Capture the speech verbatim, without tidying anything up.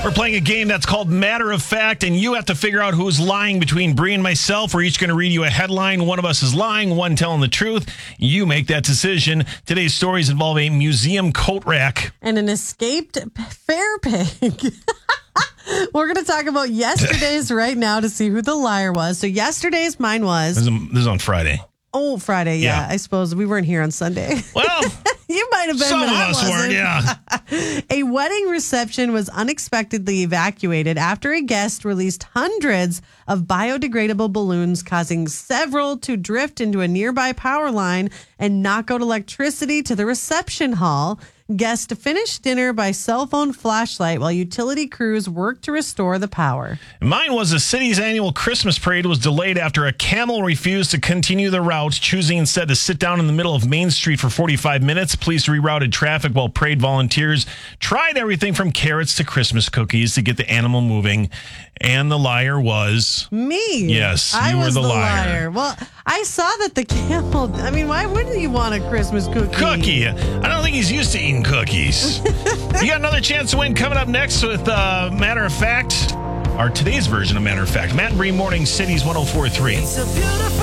We're playing a game that's called Matter of Fact, and you have to figure out who's lying between Bree and myself. We're each going to read you a headline. One of us is lying, one telling the truth. You make that decision. Today's stories involve a museum coat rack. And an escaped fair pig. We're going to talk about yesterday's right now to see who the liar was. So yesterday's mine was... This is, this is on Friday. Oh, Friday, yeah. Yeah. I suppose we weren't here on Sunday. Well... You might have been, Some but of I us wasn't. weren't, yeah. A wedding reception was unexpectedly evacuated after a guest released hundreds of biodegradable balloons, causing several to drift into a nearby power line and knock out electricity to the reception hall. Guests finished dinner by cell phone flashlight while utility crews worked to restore the power. Mine was the city's annual Christmas parade was delayed after a camel refused to continue the route, choosing instead to sit down in the middle of Main Street for forty-five minutes. Police rerouted traffic while parade volunteers tried everything from carrots to Christmas cookies to get the animal moving. And the liar was... Me. Yes, you I were was the the liar. liar. Well, I saw that the camel... I mean, why wouldn't you want a Christmas cookie? Cookie. I don't think he's used to eating cookies. You got another chance to win coming up next with uh, Matter of Fact, or today's version of Matter of Fact. Matt and Bree Morning Cities one oh four point three. It's a beautiful